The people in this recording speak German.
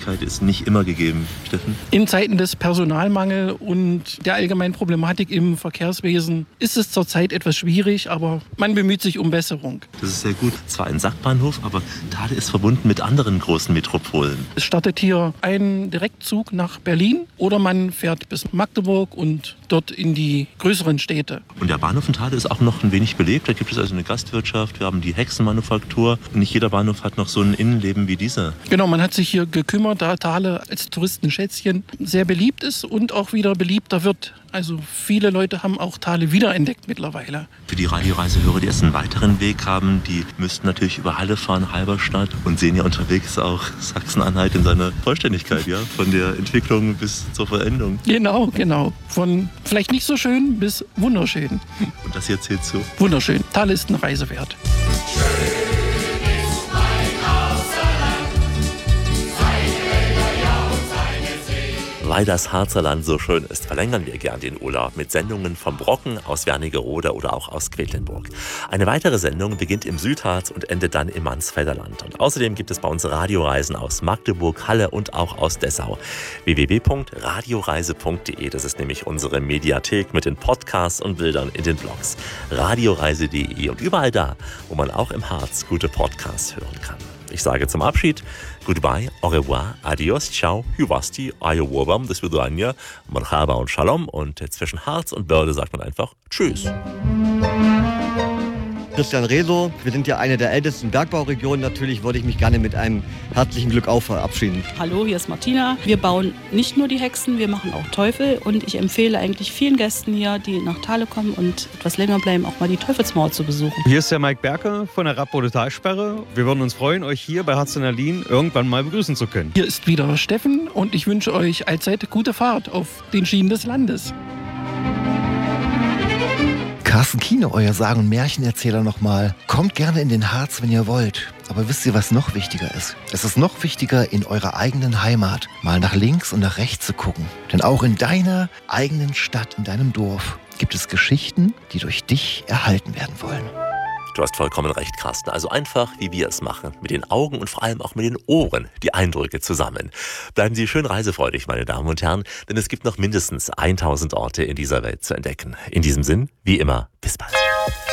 Möglichkeit ist nicht immer gegeben. Steffen? In Zeiten des Personalmangels und der allgemeinen Problematik im Verkehrswesen ist es zurzeit etwas schwierig, aber man bemüht sich um Besserung. Das ist sehr gut. Zwar ein Sackbahnhof, aber Thale ist verbunden mit anderen großen Metropolen. Es startet hier ein Direktzug nach Berlin oder man fährt bis Magdeburg und dort in die größeren Städte. Und der Bahnhof in Thale ist auch noch ein wenig belebt. Da gibt es also eine Gastwirtschaft, wir haben die Hexenmanufaktur. Und nicht jeder Bahnhof hat noch so ein Innenleben wie dieser. Genau, man hat sich hier gekümmert, da Thale als Touristenschätzchen sehr beliebt ist und auch wieder beliebter wird. Also viele Leute haben auch Thale wiederentdeckt mittlerweile. Für die Radioreisehörer, die erst einen weiteren Weg haben, die müssten natürlich über Halle fahren, Halberstadt und sehen ja unterwegs auch Sachsen-Anhalt in seiner Vollständigkeit, ja, von der Entwicklung bis zur Vollendung. Genau. Von vielleicht nicht so schön bis wunderschön. Und das hier zählt zu? Wunderschön. Thale ist eine Reise wert. Weil das Harzerland so schön ist, verlängern wir gern den Urlaub mit Sendungen vom Brocken, aus Wernigerode oder auch aus Quedlinburg. Eine weitere Sendung beginnt im Südharz und endet dann im Mansfelder Land. Und außerdem gibt es bei uns Radioreisen aus Magdeburg, Halle und auch aus Dessau. www.radioreise.de, das ist nämlich unsere Mediathek mit den Podcasts und Bildern in den Blogs. Radioreise.de und überall da, wo man auch im Harz gute Podcasts hören kann. Ich sage zum Abschied Goodbye, au revoir, adios, ciao, hyvasti, ayowobam, das Vidania, marhaba und shalom. Und zwischen Harz und Börde sagt man einfach Tschüss. Christian Reso, wir sind ja eine der ältesten Bergbauregionen. Natürlich würde ich mich gerne mit einem herzlichen Glück auf verabschieden. Hallo, hier ist Martina. Wir bauen nicht nur die Hexen, wir machen auch Teufel. Und ich empfehle eigentlich vielen Gästen hier, die nach Thale kommen und etwas länger bleiben, auch mal die Teufelsmauer zu besuchen. Hier ist der Mike Berke von der Rappode Talsperre. Wir würden uns freuen, euch hier bei Harz in Berlin irgendwann mal begrüßen zu können. Hier ist wieder Steffen und ich wünsche euch allzeit gute Fahrt auf den Schienen des Landes. Carsten Kiene, euer Sagen- und Märchenerzähler nochmal. Kommt gerne in den Harz, wenn ihr wollt. Aber wisst ihr, was noch wichtiger ist? Es ist noch wichtiger, in eurer eigenen Heimat mal nach links und nach rechts zu gucken. Denn auch in deiner eigenen Stadt, in deinem Dorf, gibt es Geschichten, die durch dich erhalten werden wollen. Du hast vollkommen recht, Carsten. Also einfach, wie wir es machen. Mit den Augen und vor allem auch mit den Ohren die Eindrücke zusammen. Bleiben Sie schön reisefreudig, meine Damen und Herren, denn es gibt noch mindestens 1000 Orte in dieser Welt zu entdecken. In diesem Sinn, wie immer, bis bald.